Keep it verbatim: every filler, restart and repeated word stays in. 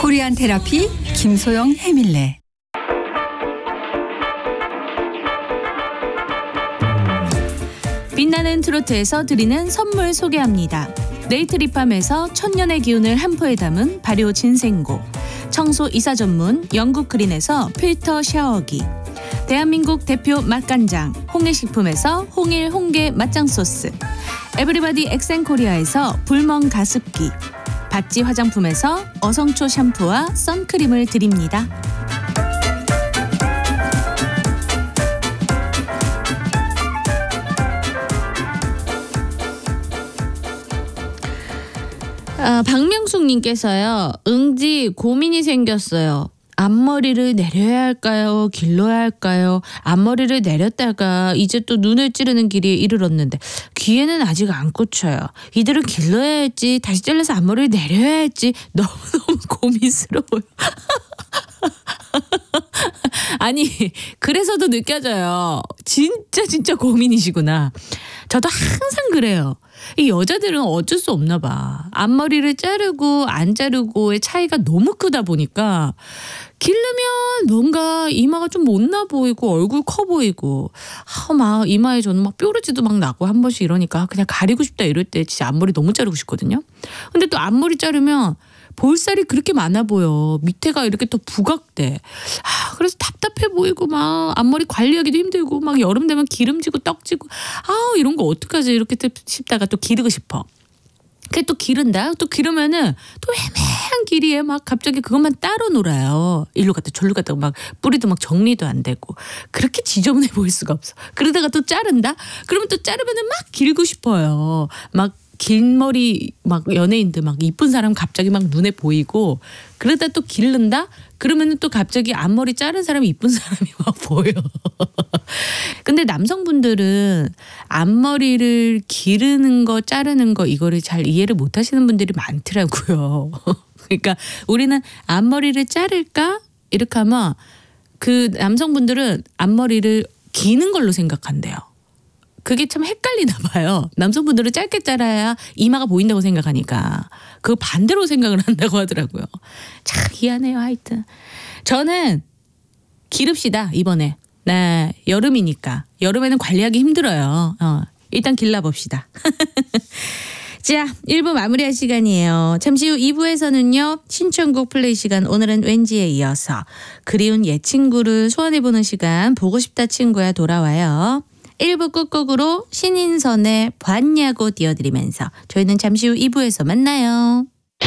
코리안 테라피 김소영 해밀래. 빛나는 트로트에서 드리는 선물 소개합니다. 네이트리팜에서 천년의 기운을 한 포에 담은 발효 진생고, 청소 이사 전문 영국 크린에서 필터 샤워기, 대한민국 대표 맛간장 홍해식품에서 홍일 홍게 맛장 소스, 에브리바디 엑센코리아에서 불멍 가습기, 바찌 화장품에서 어성초 샴푸와 선크림을 드립니다. 아, 박명숙님께서요. 응지 고민이 생겼어요. 앞머리를 내려야 할까요? 길러야 할까요? 앞머리를 내렸다가 이제 또 눈을 찌르는 길에 이르렀는데 귀에는 아직 안 꽂혀요. 이대로 길러야 할지 다시 잘라서 앞머리를 내려야 할지 너무너무 고민스러워요. 아니 그래서도 느껴져요. 진짜 진짜 고민이시구나. 저도 항상 그래요. 이 여자들은 어쩔 수 없나 봐. 앞머리를 자르고 안 자르고의 차이가 너무 크다 보니까 기르면 뭔가 이마가 좀 못나 보이고 얼굴 커 보이고 아, 막 이마에 저는 막 뾰루지도 막 나고 한 번씩 이러니까 그냥 가리고 싶다 이럴 때 진짜 앞머리 너무 자르고 싶거든요. 근데 또 앞머리 자르면 볼살이 그렇게 많아 보여. 밑에가 이렇게 또 부각돼. 아, 그래서 답답해 보이고 막 앞머리 관리하기도 힘들고 막 여름 되면 기름지고 떡지고 아 이런 거 어떡하지 이렇게 싶다가 또 기르고 싶어. 그게 또 기른다. 또 기르면은 또 애매한 길이에 막 갑자기 그것만 따로 놀아요. 일로 갔다 절로 갔다 막 뿌리도 막 정리도 안 되고 그렇게 지저분해 보일 수가 없어. 그러다가 또 자른다. 그러면 또 자르면은 막 길고 싶어요. 막 긴 머리 막 연예인들 막 이쁜 사람 갑자기 막 눈에 보이고 그러다 또 기른다? 그러면은 또 갑자기 앞머리 자른 사람이 이쁜 사람이 막 보여. 근데 남성분들은 앞머리를 기르는 거 자르는 거 이거를 잘 이해를 못 하시는 분들이 많더라고요. 그러니까 우리는 앞머리를 자를까? 이렇게 하면 그 남성분들은 앞머리를 기는 걸로 생각한대요. 그게 참 헷갈리나 봐요. 남성분들은 짧게 자라야 이마가 보인다고 생각하니까 그거 반대로 생각을 한다고 하더라고요. 참 희한해요. 하여튼 저는 기릅시다 이번에. 네, 여름이니까. 여름에는 관리하기 힘들어요. 어, 일단 길러봅시다. 자, 일 부 마무리할 시간이에요. 잠시 후 이 부에서는요. 신청곡 플레이 시간 오늘은 왠지에 이어서 그리운 옛 친구를 소환해보는 시간 보고 싶다 친구야 돌아와요. 일 부 끝곡으로 신인선의 봤냐고 띄워드리면서 저희는 잠시 후 이 부에서 만나요.